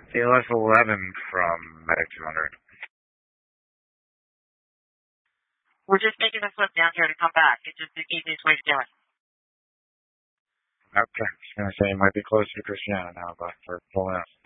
CLS 11 from Medic 200. We're just making a flip down here to come back. It's just the easiest way to do it. Okay, I was going to say you might be closer to Christiana now, but we're pulling up.